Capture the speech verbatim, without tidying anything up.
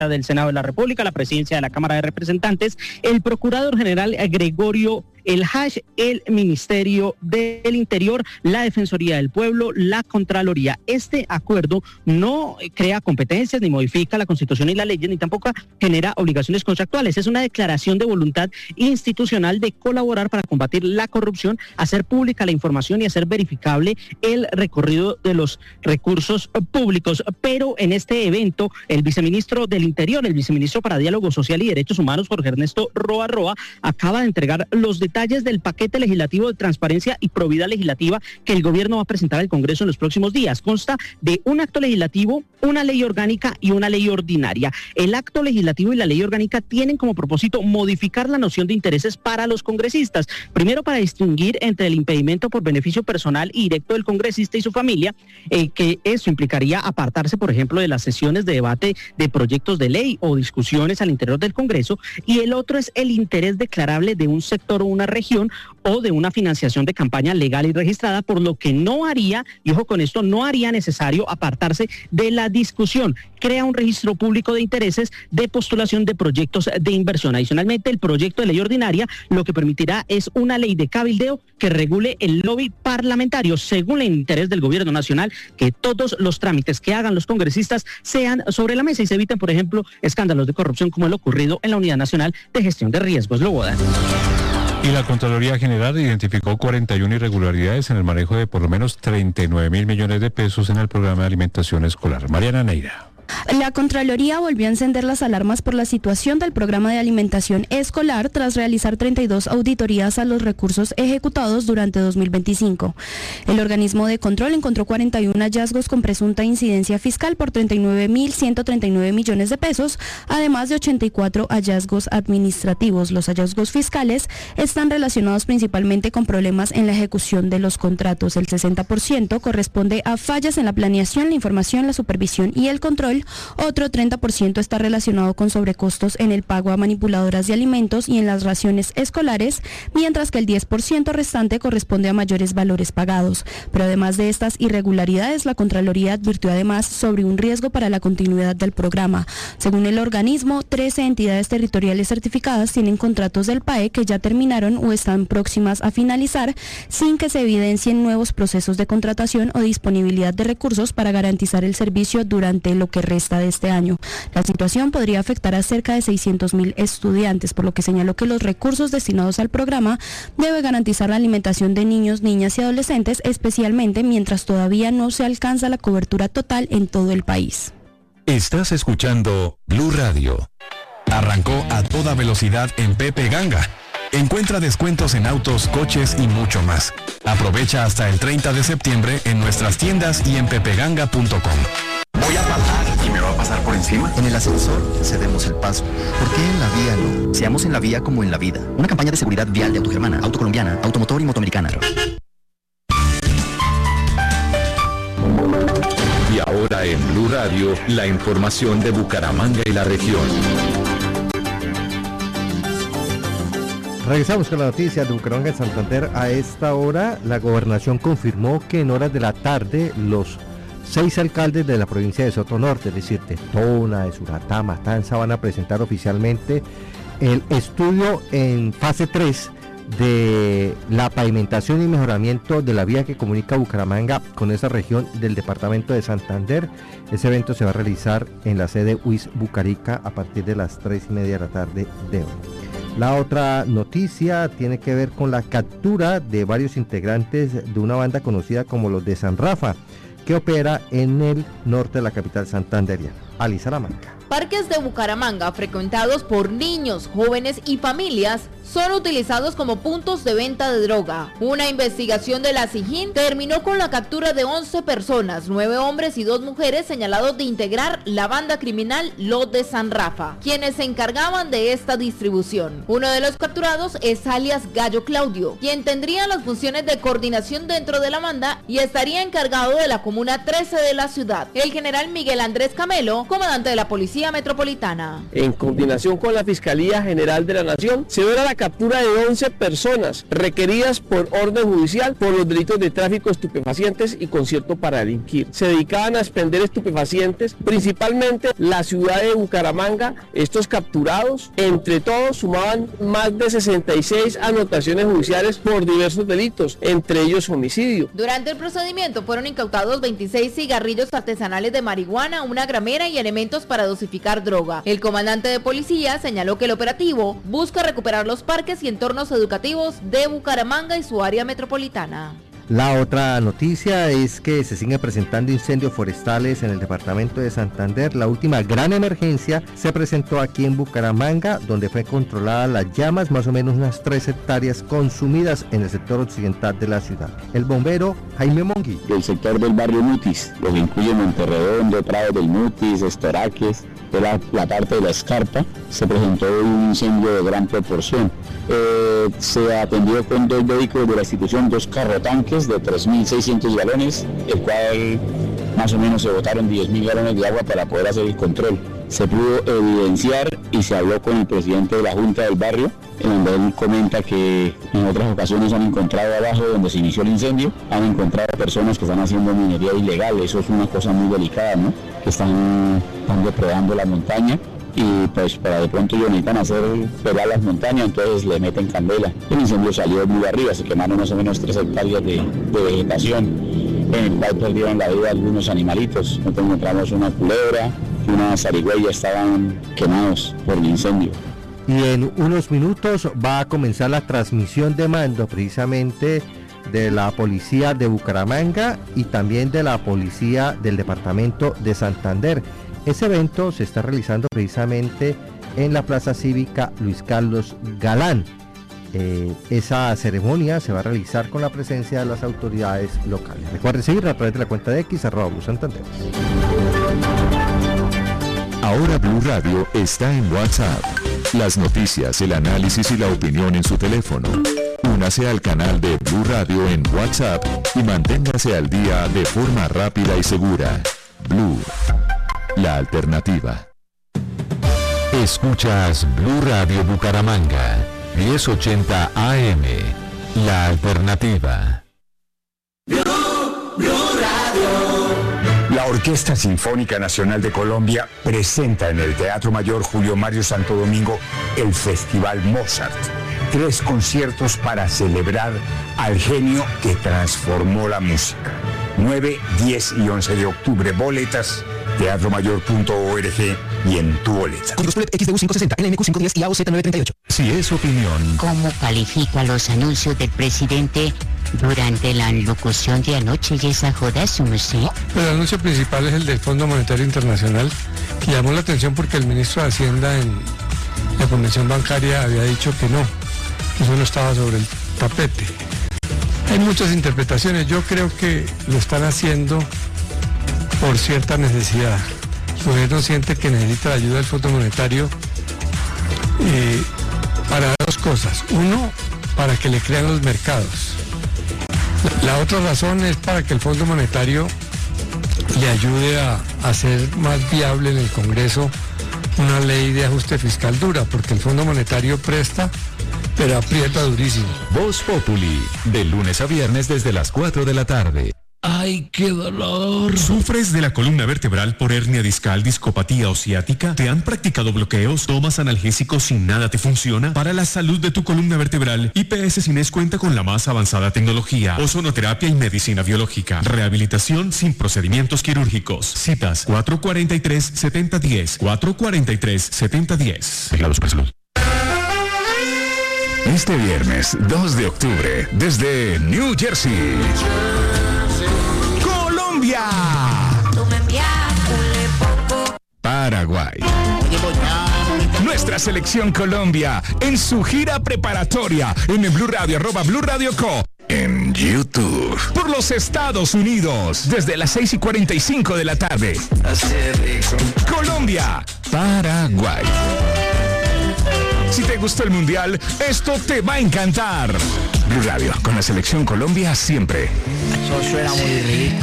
del Senado de la República, la presidencia de la Cámara de Representantes, el procurador general Gregorio El Hash, el Ministerio del Interior, la Defensoría del Pueblo, la Contraloría. Este acuerdo no crea competencias, ni modifica la Constitución y la ley, ni tampoco genera obligaciones contractuales. Es una declaración de voluntad institucional de colaborar para combatir la corrupción, hacer pública la información y hacer verificable el recorrido de los recursos públicos. Pero en este evento, el viceministro del Interior, el viceministro para Diálogo Social y Derechos Humanos, Jorge Ernesto Roa Roa, acaba de entregar los detalles detalles del paquete legislativo de transparencia y probidad legislativa que el gobierno va a presentar al Congreso en los próximos días. Consta de un acto legislativo, una ley orgánica y una ley ordinaria. El acto legislativo y la ley orgánica tienen como propósito modificar la noción de intereses para los congresistas. Primero, para distinguir entre el impedimento por beneficio personal y directo del congresista y su familia, eh, que eso implicaría apartarse, por ejemplo, de las sesiones de debate de proyectos de ley o discusiones al interior del Congreso, y el otro es el interés declarable de un sector o una región o de una financiación de campaña legal y registrada, por lo que no haría, y ojo con esto, no haría necesario apartarse de la discusión. Crea un registro público de intereses de postulación de proyectos de inversión. Adicionalmente, el proyecto de ley ordinaria lo que permitirá es una ley de cabildeo que regule el lobby parlamentario según el interés del gobierno nacional, que todos los trámites que hagan los congresistas sean sobre la mesa y se eviten, por ejemplo, escándalos de corrupción como el ocurrido en la Unidad Nacional de Gestión de Riesgos. Loboda. Y la Contraloría General identificó cuarenta y una irregularidades en el manejo de por lo menos treinta y nueve mil millones de pesos en el programa de alimentación escolar. Mariana Neira. La Contraloría volvió a encender las alarmas por la situación del programa de alimentación escolar tras realizar treinta y dos auditorías a los recursos ejecutados durante dos mil veinticinco. El organismo de control encontró cuarenta y uno hallazgos con presunta incidencia fiscal por treinta y nueve mil ciento treinta y nueve millones de pesos, además de ochenta y cuatro hallazgos administrativos. Los hallazgos fiscales están relacionados principalmente con problemas en la ejecución de los contratos. El sesenta por ciento corresponde a fallas en la planeación, la información, la supervisión y el control. Otro treinta por ciento está relacionado con sobrecostos en el pago a manipuladoras de alimentos y en las raciones escolares, mientras que el diez por ciento restante corresponde a mayores valores pagados. Pero además de estas irregularidades, la Contraloría advirtió además sobre un riesgo para la continuidad del programa. Según el organismo, trece entidades territoriales certificadas tienen contratos del P A E que ya terminaron o están próximas a finalizar, sin que se evidencien nuevos procesos de contratación o disponibilidad de recursos para garantizar el servicio durante lo que resta de este año. La situación podría afectar a cerca de seiscientos mil estudiantes, por lo que señaló que los recursos destinados al programa debe garantizar la alimentación de niños, niñas y adolescentes, especialmente mientras todavía no se alcanza la cobertura total en todo el país. Estás escuchando Blue Radio. Arrancó a toda velocidad en Pepe Ganga. Encuentra descuentos en autos, coches y mucho más. Aprovecha hasta el treinta de septiembre en nuestras tiendas y en pepeganga punto com. Voy a pasar y me va a pasar por encima. En el ascensor cedemos el paso. ¿Por qué en la vía no? Seamos en la vía como en la vida. Una campaña de seguridad vial de Autogermana, Autocolombiana, Automotor y Motoamericana. Y ahora en Blue Radio, la información de Bucaramanga y la región. Regresamos con la noticia de Bucaramanga y Santander. A esta hora, la gobernación confirmó que en horas de la tarde los seis alcaldes de la provincia de Soto Norte, es decir, de Tona, de Suratá, Matanza, van a presentar oficialmente el estudio en fase tres de la pavimentación y mejoramiento de la vía que comunica Bucaramanga con esa región del departamento de Santander. Ese evento se va a realizar en la sede U I S Bucarica a partir de las tres y media de la tarde de hoy. La otra noticia tiene que ver con la captura de varios integrantes de una banda conocida como los de San Rafa, que opera en el norte de la capital santanderiana. Ali Salamanca. Parques de Bucaramanga frecuentados por niños, jóvenes y familias son utilizados como puntos de venta de droga. Una investigación de la SIJIN terminó con la captura de once personas, nueve hombres y dos mujeres señalados de integrar la banda criminal Los de San Rafa, quienes se encargaban de esta distribución. Uno de los capturados es alias Gallo Claudio, quien tendría las funciones de coordinación dentro de la banda y estaría encargado de la comuna trece de la ciudad. El general Miguel Andrés Camelo, comandante de la Policía Metropolitana. En coordinación con la Fiscalía General de la Nación, se verá la captura de once personas requeridas por orden judicial por los delitos de tráfico de estupefacientes y concierto para delinquir. Se dedicaban a expender estupefacientes, principalmente la ciudad de Bucaramanga. Estos capturados, entre todos, sumaban más de sesenta y seis anotaciones judiciales por diversos delitos, entre ellos homicidio. Durante el procedimiento fueron incautados veintiséis cigarrillos artesanales de marihuana, una gramera y elementos para dosificar droga. El comandante de policía señaló que el operativo busca recuperar los parques y entornos educativos de Bucaramanga y su área metropolitana. La otra noticia es que se siguen presentando incendios forestales en el departamento de Santander. La última gran emergencia se presentó aquí en Bucaramanga, donde fue controlada las llamas, más o menos unas tres hectáreas consumidas en el sector occidental de la ciudad. El bombero Jaime Mongui. Del sector del barrio Mutis, lo que incluye Monterredondo, Prado del Mutis, Estoraques, de la, la parte de la Escarpa, se presentó un incendio de gran proporción. Eh, se atendió con dos vehículos de la institución, dos carrotanques de tres mil seiscientos galones, el cual más o menos se botaron diez mil galones de agua para poder hacer el control. Se pudo evidenciar y se habló con el presidente de la Junta del Barrio, en donde él comenta que en otras ocasiones han encontrado abajo donde se inició el incendio, han encontrado personas que están haciendo minería ilegal. Eso es una cosa muy delicada, ¿no? Que están, están depredando la montaña y pues para de pronto ellos necesitan hacer pelar las montañas, entonces le meten candela. El incendio salió muy arriba, se quemaron más o menos tres hectáreas de, de vegetación, en el cual perdieron la vida algunos animalitos. Nosotros encontramos una culebra y una zarigüeya, estaban quemados por el incendio. Y en unos minutos va a comenzar la transmisión de mando precisamente de la policía de Bucaramanga y también de la policía del departamento de Santander. Ese evento se está realizando precisamente en la Plaza Cívica Luis Carlos Galán. Eh, esa ceremonia se va a realizar con la presencia de las autoridades locales. Recuerde seguirla a través de la cuenta de X, arroba Blue Santander. Ahora Blue Radio está en WhatsApp. Las noticias, el análisis y la opinión en su teléfono. Únase al canal de Blue Radio en WhatsApp y manténgase al día de forma rápida y segura. Blue, la alternativa. Escuchas Blue Radio Bucaramanga, diez ochenta A M, la alternativa. Blue, Blue Radio. La Orquesta Sinfónica Nacional de Colombia presenta en el Teatro Mayor Julio Mario Santo Domingo el Festival Mozart. Tres conciertos para celebrar al genio que transformó la música. nueve, diez y once de octubre. Boletas, teatro mayor punto org y en tu boleta. X D U quinientos sesenta, N M Q quinientos diez y A O Z novecientos treinta y ocho. Si es opinión. ¿Cómo califica los anuncios del presidente durante la locución de anoche y esa joda, su merced? El anuncio principal es el del Fondo Monetario Internacional, que llamó la atención porque el ministro de Hacienda en la Convención Bancaria había dicho que no, que eso no estaba sobre el tapete. Hay muchas interpretaciones. Yo creo que lo están haciendo por cierta necesidad. El gobierno siente que necesita la ayuda del Fondo Monetario eh, para dos cosas. Uno, para que le crean los mercados. La, la otra razón es para que el Fondo Monetario le ayude a, a hacer más viable en el Congreso una ley de ajuste fiscal dura, porque el Fondo Monetario presta, pero aprieta durísimo. Voz Populi, de lunes a viernes desde las cuatro de la tarde. ¡Ay, qué dolor! ¿Sufres de la columna vertebral por hernia discal, discopatía o ciática? ¿Te han practicado bloqueos? ¿Tomas analgésicos y nada te funciona? Para la salud de tu columna vertebral, I P S Cines cuenta con la más avanzada tecnología, ozonoterapia y medicina biológica. Rehabilitación sin procedimientos quirúrgicos. Citas cuatro cuatro tres, siete cero uno cero, cuatro cuatro tres, siete cero uno cero. Vigilado Supersalud. Este viernes dos de octubre, desde New Jersey, Colombia, Paraguay. Nuestra selección Colombia en su gira preparatoria en el Blue Radio, arroba Blue Radio Co. En YouTube. Por los Estados Unidos, desde las seis y cuarenta y cinco de la tarde. Colombia, Paraguay. Si te gustó el Mundial, esto te va a encantar. Blue Radio, con la selección Colombia siempre. Eso suena muy rico.